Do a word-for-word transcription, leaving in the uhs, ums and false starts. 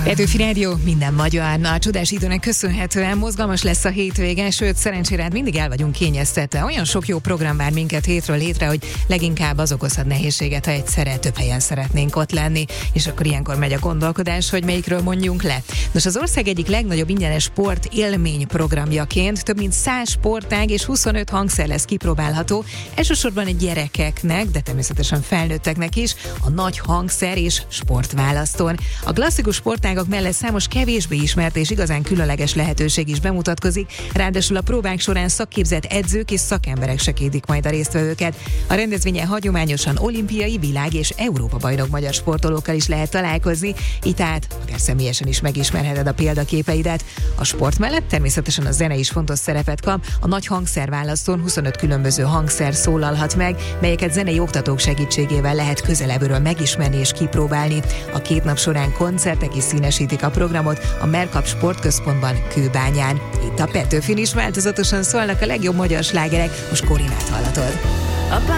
Petőfi Rádió, minden magyar. Na, a csodás időnek köszönhetően mozgalmas lesz a hétvége, sőt, szerencsére hát mindig el vagyunk kényeztetve. Olyan sok jó program vár minket hétről hétre, hogy leginkább az okozhat nehézséget, ha egyszerre több helyen szeretnénk ott lenni, és akkor ilyenkor megy a gondolkodás, hogy melyikről mondjunk le. Nos, az ország egyik legnagyobb ingyenes sport élmény programjaként több mint száz sportág és huszonöt hangszer lesz kipróbálható, elsősorban a gyerekeknek, de természetesen felnőtteknek is, a nagy hangszer és sportválasztón. A klasszikus sportágak mellett számos kevésbé ismert és igazán különleges lehetőség is bemutatkozik, ráadásul a próbák során szakképzett edzők és szakemberek segítik majd a résztvevőket. A rendezvényen hagyományosan olimpiai, világ és Európa bajnok magyar sportolókkal is lehet találkozni, így tehát akár személyesen is megismerheted a példaképeidet. A sport mellett természetesen a zene is fontos szerepet kap, a nagy hangszerválasztón huszonöt különböző hangszer szólalhat meg, melyeket zenei oktatók segítségével lehet közelebbről megismerni és kipróbálni. A két nap során koncertek is színesítik a programot a Merkap Sportközpontban, Kőbányán. Itt a Petőfin is változatosan szólnak a legjobb magyar slágerek, most Korinát hallatod.